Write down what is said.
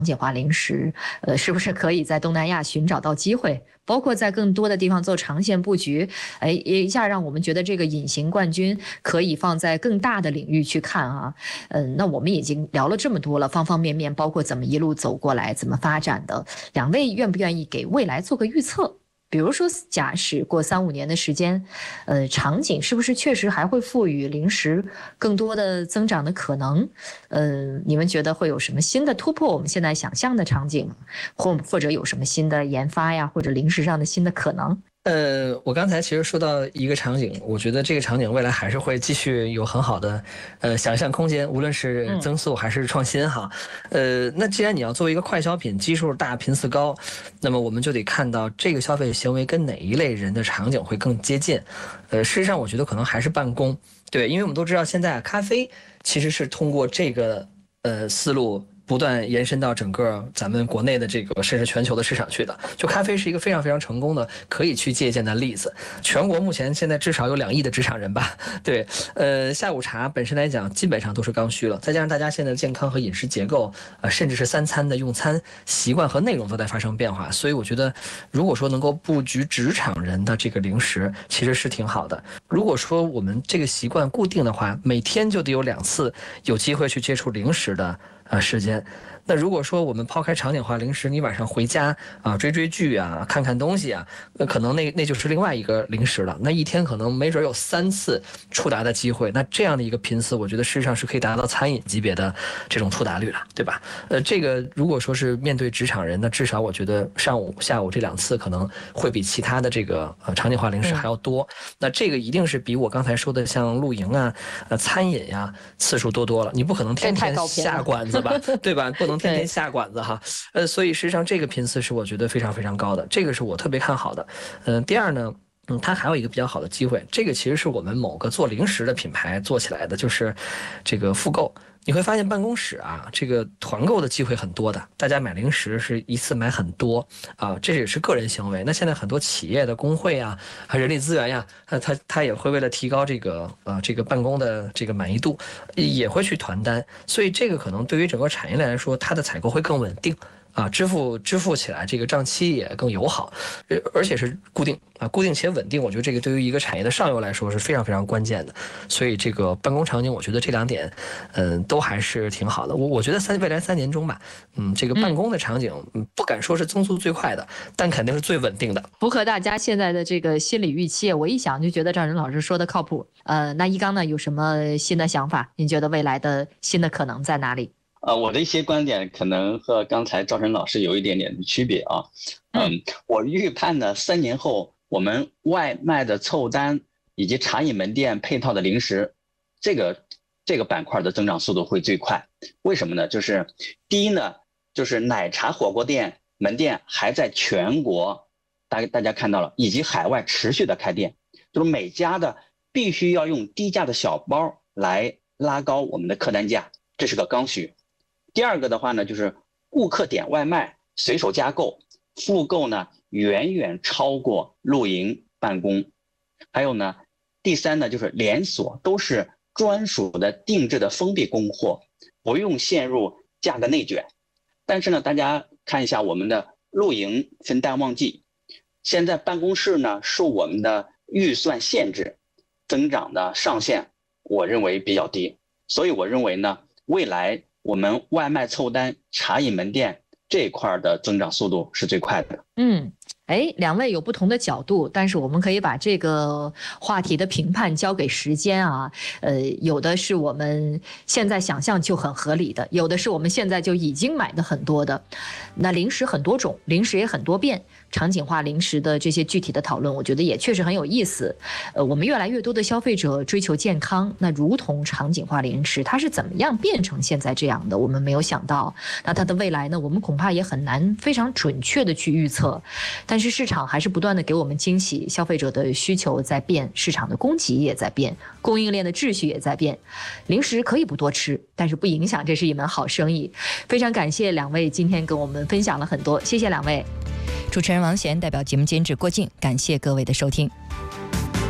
景化零食，是不是可以在东南亚寻找到机会，包括在更多的地方做长线布局？一下让我们觉得这个隐形冠军可以放在更大的领域去看啊。那我们已经聊了这么多了，方方面面，包括怎么一路走过来，怎么发展的，两位愿不愿意给未来做个预测？比如说，假使过3-5年的时间，场景是不是确实还会赋予零食更多的增长的可能？你们觉得会有什么新的突破我们现在想象的场景，或者有什么新的研发呀，或者零食上的新的可能？ 我刚才其实说到一个场景，我觉得这个场景未来还是会继续有很好的想象空间，无论是增速还是创新哈。那既然你要作为一个快消品，基数大、频次高，那么我们就得看到这个消费行为跟哪一类人的场景会更接近。事实上，我觉得可能还是办公，对，因为我们都知道现在咖啡其实是通过这个思路不断延伸到整个咱们国内的这个甚至全球的市场去的。就咖啡是一个非常非常成功的可以去借鉴的例子。全国目前现在至少有2亿的职场人吧，对，下午茶本身来讲基本上都是刚需了，再加上大家现在的健康和饮食结构，甚至是3餐的用餐习惯和内容都在发生变化，所以我觉得如果说能够布局职场人的这个零食，其实是挺好的。如果说我们这个习惯固定的话，每天就得有2次有机会去接触零食的时间。那如果说我们抛开场景化零食，你晚上回家追剧啊，看看东西啊，那可能那就是另外一个零食了。那一天可能没准有3次触达的机会，那这样的一个频次，我觉得事实上是可以达到餐饮级别的这种触达率了，对吧？这个如果说是面对职场人，那至少我觉得上午、下午这2次可能会比其他的这个场景化零食还要多。那这个一定是比我刚才说的像露营啊、餐饮呀次数多了。你不可能天天下馆子吧，对吧？不能天天下馆子哈。所以实际上这个频次是我觉得非常非常高的，这个是我特别看好的。第二呢，它还有一个比较好的机会，这个其实是我们某个做零食的品牌做起来的，就是这个复购。你会发现办公室啊，这个团购的机会很多的，大家买零食是一次买很多啊，这也是个人行为。那现在很多企业的工会啊，人力资源呀，他也会为了提高这个办公的这个满意度，也会去团单，所以这个可能对于整个产业链来说，它的采购会更稳定。支付起来这个账期也更友好，而且是固定且稳定。我觉得这个对于一个产业的上游来说是非常非常关键的。所以这个办公场景，我觉得这2点，都还是挺好的。我觉得未来3年中吧，这个办公的场景，不敢说是增速最快的，但肯定是最稳定的， 符合大家现在的这个心理预期。我一想就觉得赵仁老师说的靠谱。那一刚呢，有什么新的想法？您觉得未来的新的可能在哪里？ 我的一些观点可能和刚才赵晨老师有一点点的区别啊。我预判呢，3年后我们外卖的凑单以及茶饮门店配套的零食，这个板块的增长速度会最快。为什么呢？就是第一呢，就是奶茶火锅店门店还在全国，大家看到了，以及海外持续的开店，就是每家的必须要用低价的小包来拉高我们的客单价，这是个刚需。第二个的话呢，就是顾客点外卖随手加购，复购呢远远超过露营办公。还有呢，第三呢，就是连锁都是专属的定制的封闭供货，不用陷入价格内卷。但是呢，大家看一下我们的露营分淡旺季，现在办公室呢受我们的预算限制，增长的上限我认为比较低。所以我认为呢，未来我们外卖凑单茶饮门店这一块的增长速度是最快的。 两位有不同的角度，但是我们可以把这个话题的评判交给时间啊。有的是我们现在想象就很合理的，有的是我们现在就已经买的很多的。那零食很多种，零食也很多变，场景化零食的这些具体的讨论，我觉得也确实很有意思。我们越来越多的消费者追求健康，那如同场景化零食，它是怎么样变成现在这样的？我们没有想到。那它的未来呢？我们恐怕也很难非常准确的去预测。但是市场还是不断的给我们惊喜，消费者的需求在变，市场的供给也在变，供应链的秩序也在变。零食可以不多吃，但是不影响这是一门好生意。非常感谢2位今天跟我们分享了很多，谢谢2位。 主持人王贤代表节目监制郭静，感谢各位的收听。